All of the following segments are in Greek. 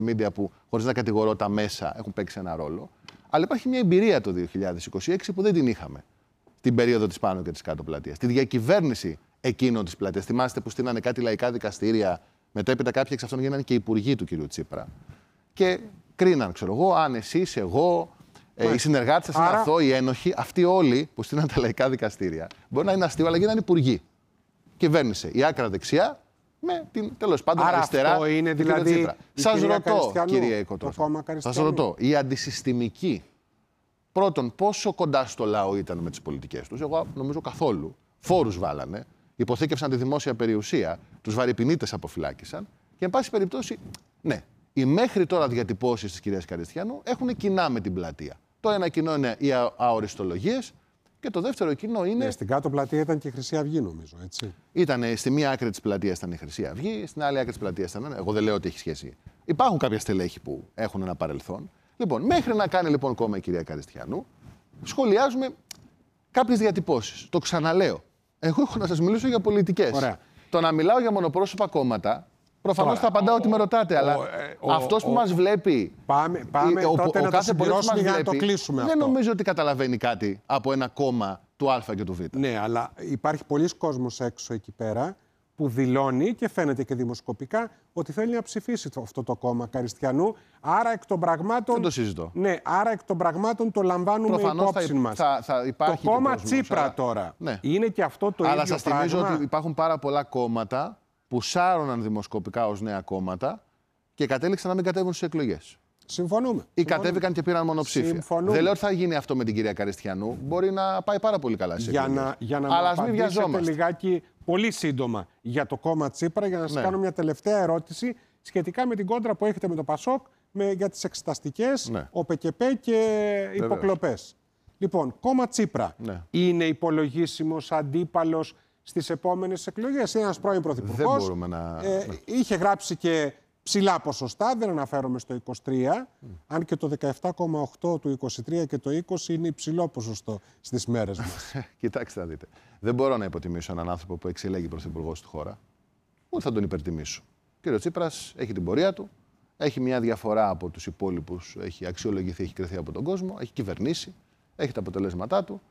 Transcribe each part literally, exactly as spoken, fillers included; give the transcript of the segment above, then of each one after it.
media που, χωρίς να κατηγορώ τα μέσα, έχουν παίξει ένα ρόλο. Αλλά υπάρχει μια εμπειρία το δύο χιλιάδες είκοσι έξι που δεν την είχαμε την περίοδο της πάνω και της κάτω πλατείας. Τη διακυβέρνηση εκείνων της πλατείας. Θυμάστε που στείλανε κάτι λαϊκά δικαστήρια, μετέπειτα κάποιοι εξ αυτών γίνανε και υπουργοί του κ. Τσίπρα. Και κρίναν, ξέρω εγώ, αν εσείς, εγώ, ε, οι συνεργάτες σας, Άρα... είναι αθώοι, οι ένοχοι, αυτοί όλοι που στείλαν τα λαϊκά δικαστήρια. Μπορεί να είναι αστείο, αλλά γίνανε υπουργοί. Κυβέρνησε η άκρα δεξιά με την τέλος πάντων Άρα αριστερά. Αυτό είναι δηλαδή. Σας ρωτώ, κύριε Κοτρόφα, σας ρωτώ, η αντισυστημική. Πρώτον, πόσο κοντά στο λαό ήταν με τις πολιτικές τους? Εγώ νομίζω καθόλου. Φόρους βάλανε, υποθήκευσαν τη δημόσια περιουσία, τους βαρυπινίτες αποφυλάκησαν και, εν πάση περιπτώσει, ναι, οι μέχρι τώρα διατυπώσεις της κυρίας Καριστιανού έχουν κοινά με την πλατεία. Το ένα κοινό είναι οι αοριστολογίες και το δεύτερο κοινό είναι. Ναι, στην κάτω πλατεία ήταν και η Χρυσή Αυγή, νομίζω, έτσι. Ήταν στη μία άκρη της πλατείας ήταν η Χρυσή Αυγή, στην άλλη άκρη της πλατείας ήταν. Εγώ δεν λέω ότι έχει σχέση. Υπάρχουν κάποια στελέχη που έχουν ένα παρελθόν. Λοιπόν, μέχρι να κάνει λοιπόν κόμμα η κυρία Καριστιανού, σχολιάζουμε κάποιες διατυπώσεις. Το ξαναλέω. Εγώ έχω να σας μιλήσω για πολιτικές. Ωραία. Το να μιλάω για μονοπρόσωπα κόμματα, προφανώς θα απαντάω ότι με ρωτάτε, αλλά ο, ο, αυτός που ο, μας βλέπει. Πάμε, πάμε ο, τότε ο, να ο το συμπληρώσουμε για να το κλείσουμε δεν αυτό. νομίζω ότι καταλαβαίνει κάτι από ένα κόμμα του Α και του Β. Ναι, αλλά υπάρχει πολλοί κόσμος έξω εκεί πέρα που δηλώνει και φαίνεται και δημοσκοπικά ότι θέλει να ψηφίσει το, αυτό το κόμμα Καριστιανού. Άρα εκ των πραγμάτων. Δεν το συζητώ. Ναι, άρα εκ των πραγμάτων το λαμβάνουμε Προφανώς υπόψη μας. Θα, θα υπάρχει το κόμμα κόσμος, Τσίπρα αλλά... τώρα. Ναι. Είναι και αυτό το αλλά ίδιο σας πράγμα. θυμίζω ότι υπάρχουν πάρα πολλά κόμματα που σάρωναν δημοσκοπικά ως νέα κόμματα και κατέληξαν να μην κατέβουν στις εκλογές. Συμφωνούμε. Ή κατέβηκαν και πήραν μονοψήφια. Συμφωνούμε. Δεν λέω ότι θα γίνει αυτό με την κυρία Καριστιανού. Μπορεί να πάει πάρα πολύ καλά στις για εκλογές. να, για να αλλά μου απαντήσετε λιγάκι πολύ σύντομα για το κόμμα Τσίπρα, για να σας ναι. κάνω μια τελευταία ερώτηση σχετικά με την κόντρα που έχετε με το Πασόκ με, για τις εξεταστικές, ναι. ο ΠΚΠ και υποκλοπές. Λοιπόν, κόμμα Τσίπρα ναι. είναι υπολογίσιμος αντίπαλος στις επόμενες εκλογές? Είναι ένας πρώην πρωθυπουργός. Δεν μπορούμε να... Ε, είχε γράψει και ψηλά ποσοστά, δεν αναφέρομαι στο είκοσι τρία, mm. αν και το δεκαεπτά κόμμα οκτώ του είκοσι τρία και το είκοσι είναι υψηλό ποσοστό στις μέρες μας. Κοιτάξτε να δείτε. Δεν μπορώ να υποτιμήσω έναν άνθρωπο που εξελέγει πρωθυπουργός στη χώρα. Ούτε θα τον υπερτιμήσω. Ο κύριος Τσίπρας έχει την πορεία του, έχει μια διαφορά από τους υπόλοιπους, έχει αξιολογηθεί, έχει κρυθεί από τον κόσμο, έχει κυβερνήσει, έχει τα αποτελέσματά του.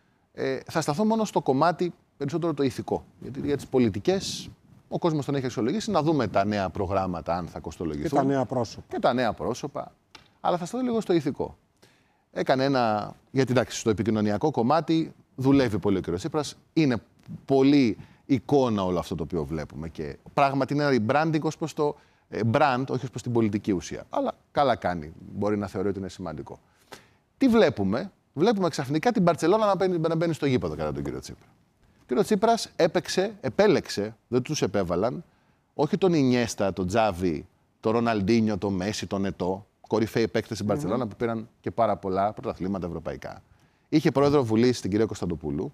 Ε, θα σταθώ μόνο στο κομμάτι περισσότερο το ηθικό. Γιατί για τις πολιτικές ο κόσμος τον έχει αξιολογήσει. Να δούμε τα νέα προγράμματα, αν θα κοστολογηθούν. Και τα νέα πρόσωπα. Και τα νέα πρόσωπα. Αλλά θα σταθώ λίγο στο ηθικό. Έκανε ένα. Γιατί εντάξει, στο επικοινωνιακό κομμάτι δουλεύει πολύ ο κ. Τσίπρας. Είναι πολύ εικόνα όλο αυτό το οποίο βλέπουμε. Και πράγματι είναι ένα rebranding ως προς το brand, όχι ως προς την πολιτική ουσία. Αλλά καλά κάνει. Μπορεί να θεωρεί ότι είναι σημαντικό. Τι βλέπουμε? Βλέπουμε ξαφνικά την Μπαρτσελόνα να μπαίνει, να μπαίνει στο γήπεδο κατά τον κ. Τσίπρα. Ο κ. Τσίπρας έπαιξε, επέλεξε, δεν τους επέβαλαν, όχι τον Ινιέστα, τον Τζάβι, τον Ροναλντίνιο, τον Μέση, τον Ετώ, κορυφαίοι παίκτες στην Μπαρτσελόνα mm-hmm. που πήραν και πάρα πολλά πρωταθλήματα ευρωπαϊκά. Είχε πρόεδρο Βουλής την κυρία Κωνσταντοπούλου,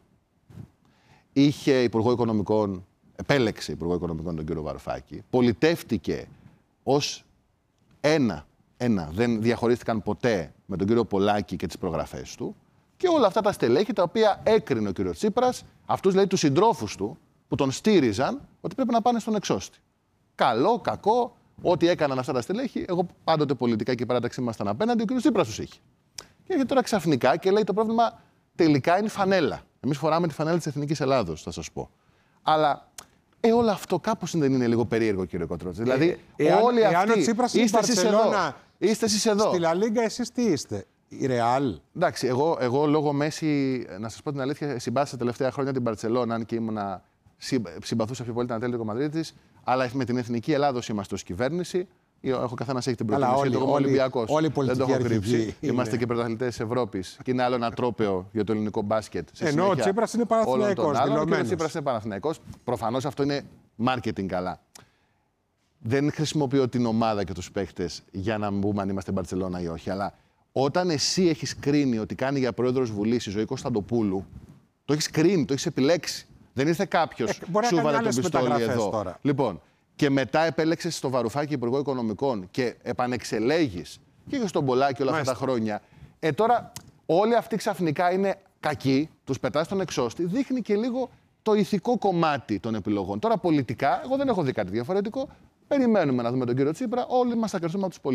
είχε υπουργό οικονομικών, επέλεξε υπουργό οικονομικών τον κύριο Βαρουφάκη, πολιτεύτηκε ως ένα, ένα, δεν διαχωρίστηκαν ποτέ με τον κύριο Πολάκη και τις προγραφές του. Και όλα αυτά τα στελέχη τα οποία έκρινε ο κ. Τσίπρας, αυτούς δηλαδή τους συντρόφους του που τον στήριζαν ότι πρέπει να πάνε στον εξώστη. Καλό, κακό, ό,τι έκαναν αυτά τα στελέχη, εγώ πάντοτε πολιτικά και η παράταξη ήμασταν απέναντι, ο κ. Τσίπρας τους είχε. Και έρχεται τώρα ξαφνικά και λέει το πρόβλημα τελικά είναι φανέλα. Εμείς φοράμε τη φανέλα της Εθνικής Ελλάδος, θα σας πω. Αλλά ε, όλο αυτό κάπως δεν είναι λίγο περίεργο, κ. Κοτρότσι. Δηλαδή, ε, όλοι εάν, αυτοί. Εάν ο είστε εσείς εδώ. Είστε εσείς εδώ. Στη Λα Λίγκα, εσείς τι είστε? Η Ρεάλ. Εντάξει, εγώ, εγώ λόγω Μέση, να σας πω την αλήθεια, συμπάθησα τα τελευταία χρόνια την Μπαρτσελόνα, αν και ήμουνα, συμπαθούσα πιο πολύ την Ατλέτικο Μαδρίτης, αλλά με την Εθνική Ελλάδος είμαστε ως κυβέρνηση. Έχω καθένας έχει την προτίμηση. Εγώ είμαι Ολυμπιακός. Δεν το έχω κρύψει. Είμαστε και πρωταθλητές της Ευρώπης. Και είναι άλλο ένα τρόπαιο για το ελληνικό μπάσκετ. Ενώ ο Τσίπρας είναι Παναθηναϊκός. Ο Τσίπρας είναι Παναθηναϊκός. Προφανώς αυτό είναι marketing καλά. Δεν χρησιμοποιώ την ομάδα και τους παίχτες για να μπούμε αν είμαστε Μπαρτσελόνα ή όχι. Αλλά όταν εσύ έχεις κρίνει ότι κάνει για πρόεδρος Βουλής η Ζωή Κωνσταντοπούλου, το έχεις κρίνει, το έχεις επιλέξει. Δεν ήρθε κάποιος, ε, σου βάλε τον πιστόλι εδώ. Τώρα. Λοιπόν, και μετά επέλεξες στο Βαρουφάκη Υπουργό Οικονομικών και επανεξελέγεις και στον Πολάκη όλα αυτά τα χρόνια. Ε, τώρα όλοι αυτοί ξαφνικά είναι κακοί, τους πετάς στον εξώστη, δείχνει και λίγο το ηθικό κομμάτι των επιλογών. Τώρα πολιτικά, εγώ δεν έχω δει κάτι διαφορετικό. Περιμένουμε να δούμε τον κύριο Τσίπρα, όλοι μας θα κρυφθούμε από τους πολίτες.